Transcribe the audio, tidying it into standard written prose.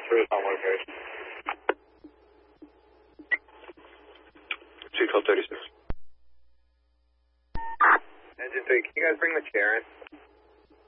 Cruise on 1 Seat 1236. Engine 3, can you guys bring the chair in?